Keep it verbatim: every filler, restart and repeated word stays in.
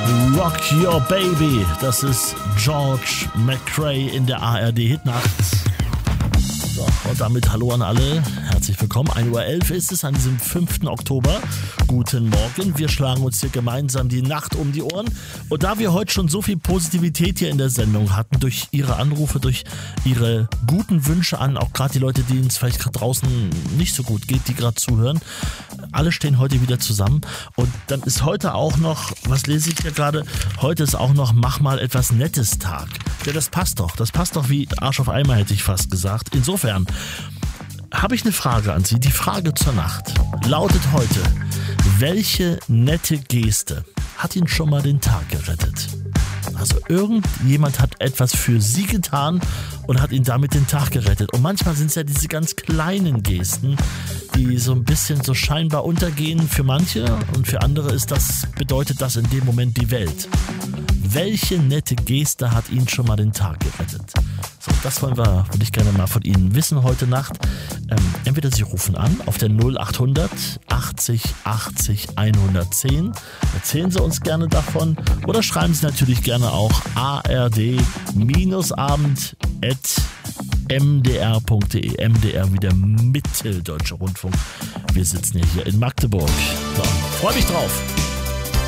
Rock Your Baby, das ist George McCrae in der A R D-Hitnacht. So, und damit hallo an alle, herzlich willkommen. ein Uhr elf ist es an diesem fünften Oktober. Guten Morgen, wir schlagen uns hier gemeinsam die Nacht um die Ohren. Und da wir heute schon so viel Positivität hier in der Sendung hatten, durch Ihre Anrufe, durch Ihre guten Wünsche an, auch gerade die Leute, denen es vielleicht gerade draußen nicht so gut geht, die gerade zuhören, alle stehen heute wieder zusammen. Und dann ist heute auch noch, was lese ich hier gerade, heute ist auch noch Mach mal etwas Nettes Tag. Ja, das passt doch, das passt doch wie Arsch auf Eimer, hätte ich fast gesagt. Insofern habe ich eine Frage an Sie. Die Frage zur Nacht lautet heute: Welche nette Geste hat Ihnen schon mal den Tag gerettet? Also irgendjemand hat etwas für Sie getan und hat Ihnen damit den Tag gerettet. Und manchmal sind es ja diese ganz kleinen Gesten, die so ein bisschen so scheinbar untergehen für manche, und für andere ist das, bedeutet das in dem Moment die Welt. Welche nette Geste hat Ihnen schon mal den Tag gerettet? So, das wollen wir, würde ich gerne mal von Ihnen wissen heute Nacht. Ähm, entweder Sie rufen an auf der null acht hundert achtzig achtzig hundertzehn. Erzählen Sie uns gerne davon. Oder schreiben Sie natürlich gerne auch a r d abend at m d r punkt d e. M D R wie der Mitteldeutsche Rundfunk. Wir sitzen ja hier in Magdeburg. So, freue mich drauf.